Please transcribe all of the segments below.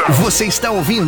Você está ouvindo?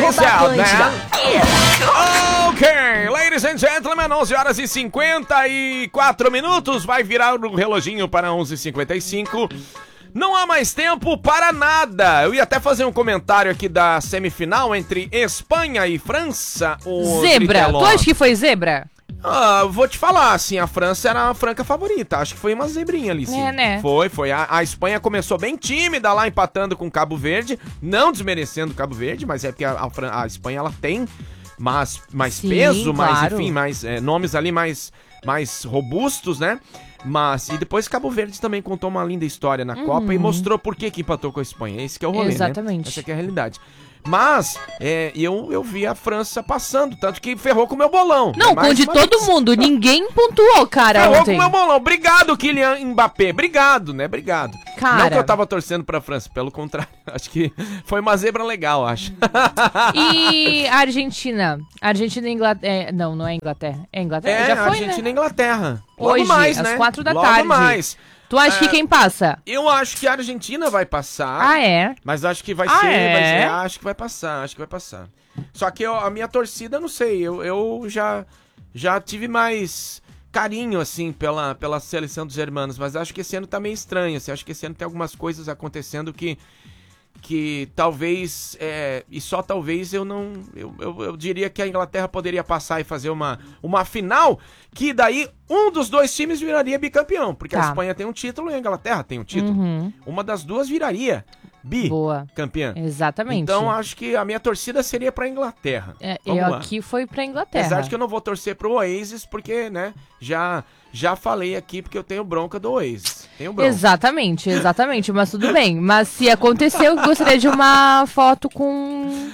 Ok, ladies and gentlemen, 11 horas e 54 minutos. Vai virar o reloginho para 11h55. Não há mais tempo para nada. Eu ia até fazer um comentário aqui da semifinal entre Espanha e França. Zebra. Tu acha que foi zebra? Vou te falar, assim, a França era a franca favorita. Acho que foi uma zebrinha ali, sim. Né? Foi. A Espanha começou bem tímida lá, empatando com Cabo Verde. Não desmerecendo Cabo Verde, mas é porque a Espanha, ela tem mais sim, peso, claro. mais, enfim, mais nomes ali mais robustos, né? E depois Cabo Verde também contou uma linda história na Copa e mostrou por que empatou com a Espanha. Esse que é o rolê, exatamente. Né? Essa que é a realidade. Mas, eu vi a França passando, tanto que ferrou com o meu bolão. Não, com de todo mundo, ninguém pontuou, cara, ferrou ontem. Com o meu bolão. Obrigado, Kylian Mbappé. Obrigado, né? Obrigado. Cara. Não que eu tava torcendo pra França, pelo contrário. Acho que foi uma zebra legal, acho. E a Argentina? Argentina e Inglaterra. Não é Inglaterra. É Inglaterra? Já foi, Argentina né? e Inglaterra. Logo Hoje, mais, às né? 4 da Logo tarde. mais. Tu acha que quem passa? Eu acho que a Argentina vai passar. Ah, é? Mas acho que vai Ah, ser. é? Acho que vai passar. Só que a minha torcida, não sei. Eu já tive mais carinho, assim, pela seleção dos hermanos. Mas acho que esse ano tá meio estranho. Assim, acho que esse ano tem algumas coisas acontecendo que talvez, e só talvez eu diria que a Inglaterra poderia passar e fazer uma final, que daí um dos dois times viraria bicampeão, porque a Espanha tem um título e a Inglaterra tem um título. Uma das duas viraria campeã. Exatamente. Então acho que a minha torcida seria pra Inglaterra. Aqui foi pra Inglaterra. Apesar de que eu não vou torcer pro Oasis, porque, né, já falei aqui porque eu tenho bronca do Oasis. Tenho bronca. Exatamente, mas tudo bem. Mas se aconteceu, eu gostaria de uma foto com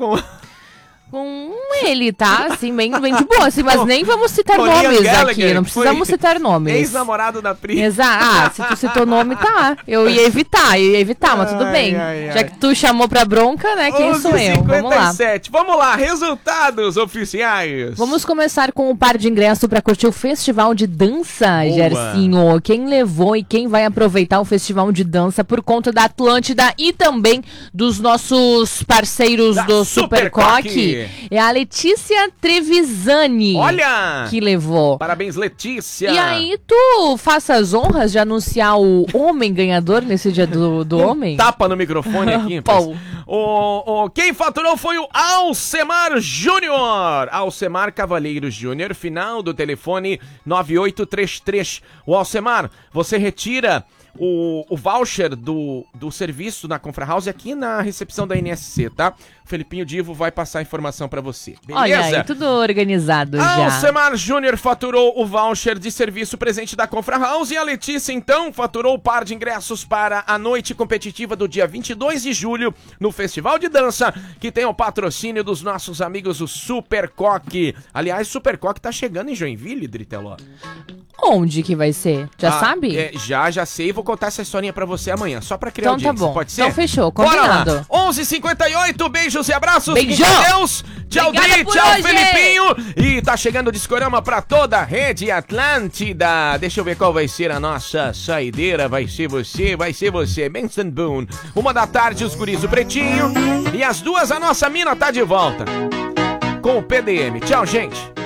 ele, tá? Assim, bem de boa, assim, mas nem vamos citar nomes aqui, não precisamos citar nomes. Ex-namorado da Pri. Se tu citou nome, tá. Eu ia evitar, mas tudo bem. Já que tu chamou pra bronca, né, quem sou eu? Vamos lá, resultados oficiais. Vamos começar com o par de ingresso pra curtir o Festival de Dança, Gersinho. Quem levou e quem vai aproveitar o Festival de Dança por conta da Atlântida e também dos nossos parceiros do Super Coque. É a Letícia Trevisani. Olha! Que levou. Parabéns, Letícia. E aí, tu faça as honras de anunciar o homem ganhador nesse dia do homem? Tapa no microfone aqui. Quem faturou foi o Alcemar Júnior. Alcemar Cavalheiro Júnior, final do telefone 9833. O Alcemar, você retira o voucher do serviço na Confra House aqui na recepção da NSC, tá? O Felipinho Divo vai passar a informação pra você. Beleza? Olha aí, tudo organizado já. Alcemar Júnior faturou o voucher de serviço presente da Confra House e a Letícia, então, faturou o par de ingressos para a noite competitiva do dia 22 de julho no Festival de Dança, que tem o patrocínio dos nossos amigos o Super Coque. Aliás, Super Coque tá chegando em Joinville, Driteló. Onde que vai ser? Já sabe? Já sei, vou contar essa historinha pra você amanhã, só pra criar audiência. Então tá bom. Pode ser? Então fechou, combinado. 11h58, beijos e abraços. Beijo. Fiquem com Deus. Tchau, Dri, tchau, hoje. Felipinho. E tá chegando o Discorama pra toda a rede Atlântida. Deixa eu ver qual vai ser a nossa saideira. Vai ser você, Benson Boone. 1h, os guris do Pretinho. E às 2, a nossa mina tá de volta com o PDM. Tchau, gente.